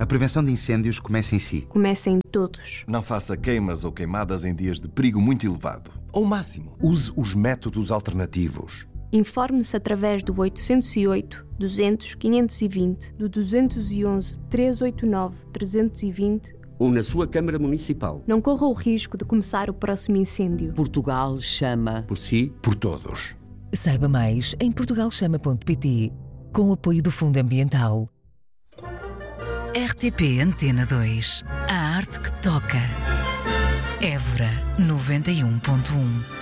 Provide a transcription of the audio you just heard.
A prevenção de incêndios começa em si. Começa em todos. Não faça queimas ou queimadas em dias de perigo muito elevado. Ao máximo. Use os métodos alternativos. Informe-se através do 808 200 520, do 211 389 320 ou na sua Câmara Municipal. Não corra o risco de começar o próximo incêndio. Portugal chama. Por si, por todos. Saiba mais em portugalchama.pt, com o apoio do Fundo Ambiental. RTP Antena 2. A arte que toca. Évora 91.1.